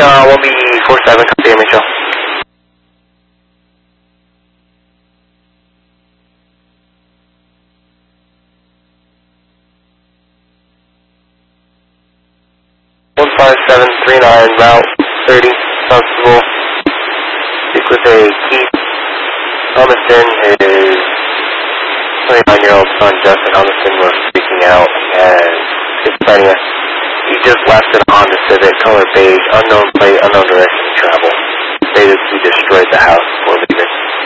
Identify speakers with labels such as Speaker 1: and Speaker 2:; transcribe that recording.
Speaker 1: 1B47, copy MHL. Route 30, Constable. Speak with a Keith Thomason. His 29-year-old son, Justin Thomason, was speaking out. He has schizophrenia. He just left an Honda Civic, color beige, unknown plate, unknown direction of travel. Stated he destroyed the house before leaving.